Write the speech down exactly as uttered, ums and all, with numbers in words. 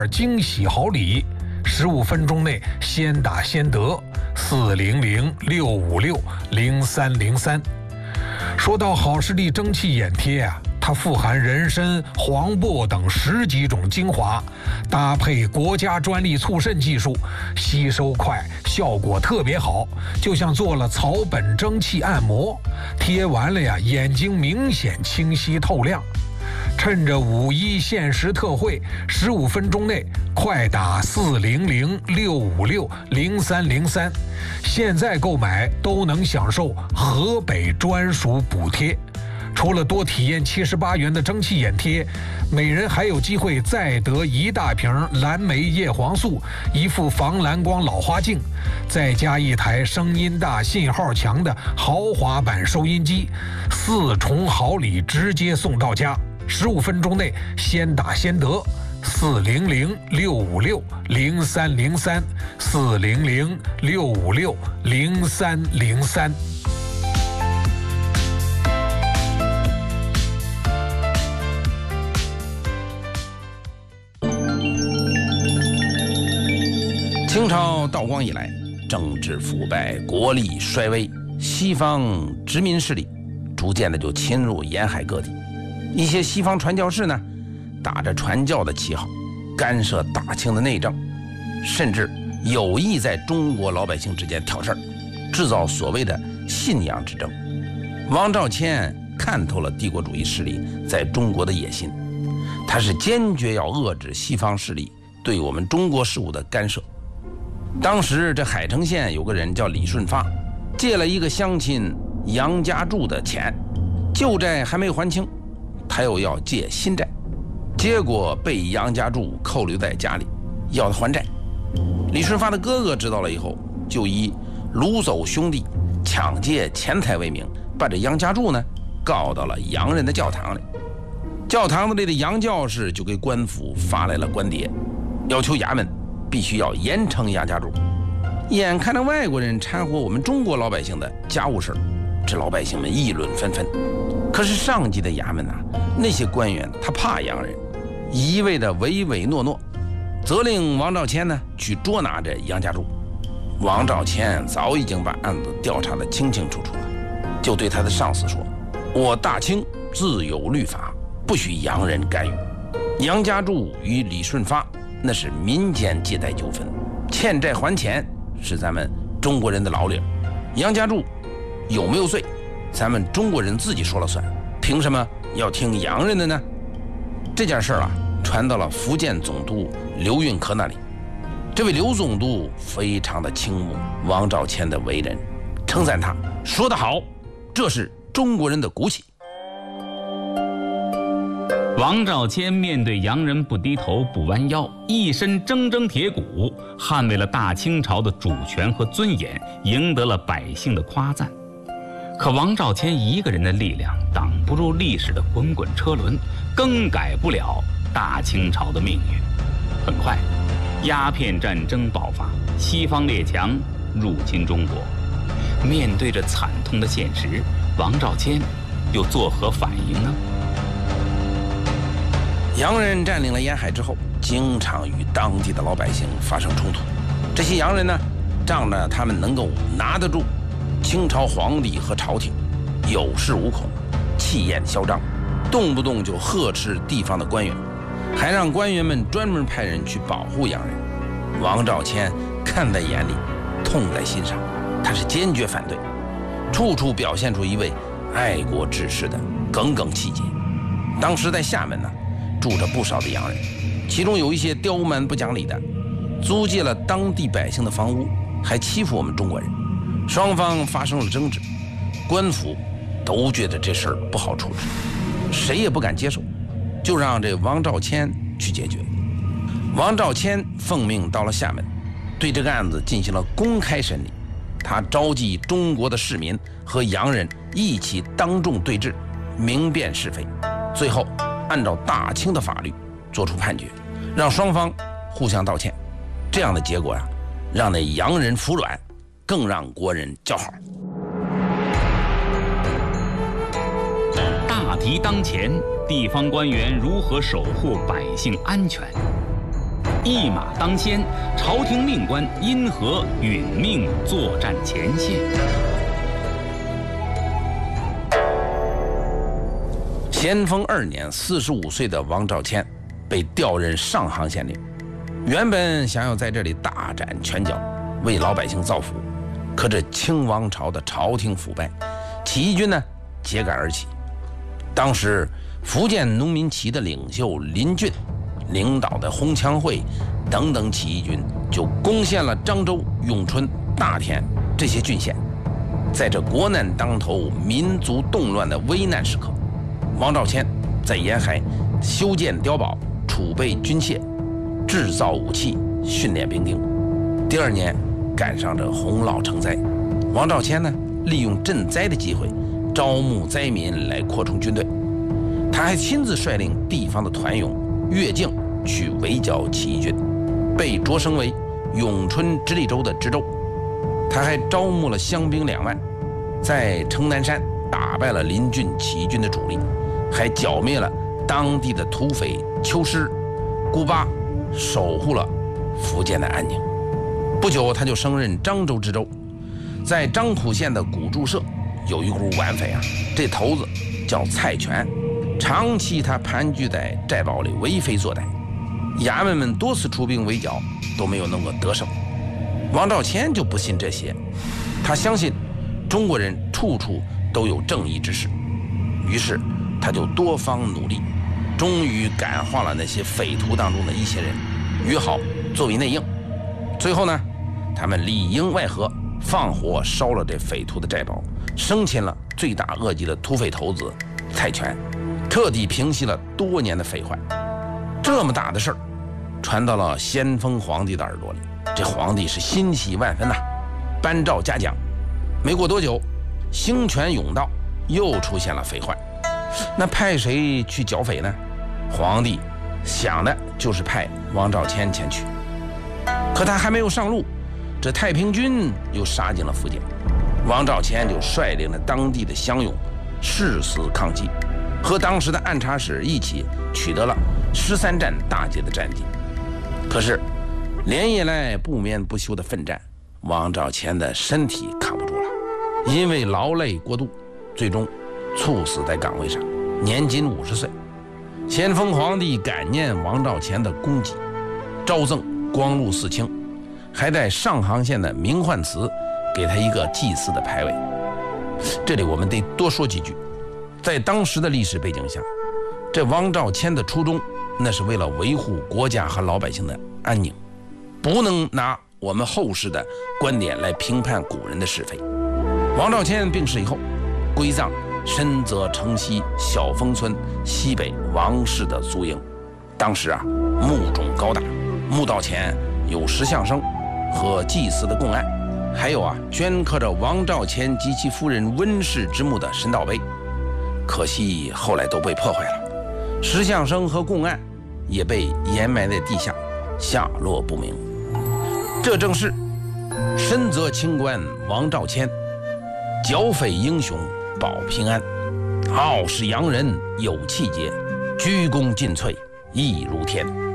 惊喜好礼，十五分钟内先打先得。四零零六五六零三零三。说到好视力蒸汽眼贴啊，它富含人参、黄柏等十几种精华，搭配国家专利促渗技术，吸收快，效果特别好，就像做了草本蒸汽按摩，贴完了呀，眼睛明显清晰透亮。趁着五一限时特惠，十五分钟内快打四零零六五六零三零三，现在购买都能享受河北专属补贴。除了多体验七十八元的蒸汽眼贴，每人还有机会再得一大瓶蓝莓叶黄素，一副防蓝光老花镜，再加一台声音大、信号强的豪华版收音机，四重好礼直接送到家。十五分钟内先打先得，四零零六五六零三零三，四零零六五六零三零三。 清朝道光以来，政治腐败，国力衰微，西方殖民势力逐渐的就侵入沿海各地。一些西方传教士呢，打着传教的旗号，干涉大清的内政，甚至有意在中国老百姓之间挑事儿，制造所谓的信仰之争。王兆谦看透了帝国主义势力在中国的野心，他是坚决要遏制西方势力对我们中国事务的干涉。当时这海城县有个人叫李顺发，借了一个乡亲杨家柱的钱，旧债还没还清，他又要借新债，结果被杨家柱扣留在家里，要他还债。李顺发的哥哥知道了以后，就以掳走兄弟、抢劫钱财为名，把这杨家柱呢告到了洋人的教堂里。教堂子里的杨教士就给官府发来了官牒，要求衙门必须要严惩杨家柱。眼看着外国人掺和我们中国老百姓的家务事，这老百姓们议论纷纷。可是上级的衙门啊，那些官员他怕洋人，一味的唯唯诺诺，责令王兆谦呢去捉拿这杨家柱。王兆谦早已经把案子调查得清清楚楚了，就对他的上司说：“我大清自有律法，不许洋人干预。杨家柱与李顺发那是民间借贷纠纷，欠债还钱是咱们中国人的老理。杨家柱有没有罪，咱们中国人自己说了算，凭什么要听洋人的呢？”这件事啊，传到了福建总督刘运科那里。这位刘总督非常的倾慕王兆谦的为人，称赞他说得好，这是中国人的骨气。 王兆谦面对洋人不低头不弯腰，一身铮铮铁骨，捍卫了大清朝的主权和尊严，赢得了百姓的夸赞。可王兆谦一个人的力量挡不住历史的滚滚车轮，更改不了大清朝的命运。很快，鸦片战争爆发，西方列强入侵中国。面对着惨痛的现实，王兆谦又作何反应呢？ 洋人占领了沿海之后，经常与当地的老百姓发生冲突。这些洋人呢，仗着他们能够拿得住清朝皇帝和朝廷，有恃无恐，气焰嚣张，动不动就呵斥地方的官员，还让官员们专门派人去保护洋人。王兆谦看在眼里，痛在心上，他是坚决反对，处处表现出一位爱国志士的耿耿气节。当时在厦门呢，住着不少的洋人，其中有一些刁蛮不讲理的，租借了当地百姓的房屋，还欺负我们中国人。双方发生了争执，官府都觉得这事儿不好处理，谁也不敢接受，就让这王兆谦去解决。王兆谦奉命到了厦门，对这个案子进行了公开审理。他召集中国的市民和洋人一起当众对质，明辨是非，最后按照大清的法律作出判决，让双方互相道歉。这样的结果呀、啊，让那洋人服软，更让国人叫好。 大题当前，地方官员如何守护百姓安全？ 一马当先，朝廷命官因何殒命作战前线？ 咸丰二年，四十五岁的王兆谦被调任上杭县令，原本想要在这里大展拳脚，为老百姓造福。可这清王朝的朝廷腐败，起义军呢秸秆而起。当时福建农民起义的领袖林俊领导的红墙会等等起义军就攻陷了漳州、永春、大田这些郡县。在这国难当头、民族动乱的危难时刻，王兆谦在沿海修建碉堡、储备军械、制造武器、训练兵丁。第二年赶上这洪涝成灾，王兆谦呢利用赈灾的机会，招募灾民来扩充军队。他还亲自率领地方的团勇越境去围剿起义军，被擢升为永春直隶州的知州。他还招募了乡兵两万，在城南山打败了林俊起义军的主力，还剿灭了当地的土匪邱师、顾巴，守护了福建的安宁。不久，他就升任漳州知州。在漳浦县的古祝社有一股顽匪啊，这头子叫蔡全，长期他盘踞在寨堡里为非作歹，衙门们多次出兵围剿，都没有能够得胜。王兆谦就不信这些，他相信中国人处处都有正义之士，于是他就多方努力，终于感化了那些匪徒当中的一些人，约好作为内应。最后呢，他们里应外合，放火烧了这匪徒的寨堡，生擒了罪大恶极的土匪头子蔡全，彻底平息了多年的匪患。这么大的事儿传到了咸丰皇帝的耳朵里，这皇帝是欣喜万分呐、啊，颁诏嘉奖。没过多久，兴权甬道又出现了匪患，那派谁去剿匪呢？皇帝想的就是派王兆谦前去。可他还没有上路，这太平军又杀进了福建，王兆谦就率领了当地的乡勇誓死抗击，和当时的按察使一起取得了十三战大捷的战绩。可是连夜来不眠不休的奋战，王兆谦的身体扛不住了，因为劳累过度，最终猝死在岗位上，年仅五十岁。咸丰皇帝感念王兆谦的功绩，诏赠光禄寺卿，还在上杭县的明焕祠给他一个祭祀的牌位。这里我们得多说几句，在当时的历史背景下，这王兆谦的初衷那是为了维护国家和老百姓的安宁，不能拿我们后世的观点来评判古人的是非。王兆谦病逝以后，归葬深泽城西小峰村西北王氏的族营。当时啊，墓冢高大，墓道前有石像生和祭祀的供案，还有啊镌刻着王兆谦及其夫人温氏之墓的神道碑，可惜后来都被破坏了，石像生和供案也被掩埋在地下，下落不明。这正是深泽清官王兆谦，剿匪英雄保平安，傲视洋人有气节，鞠躬尽瘁，义如天。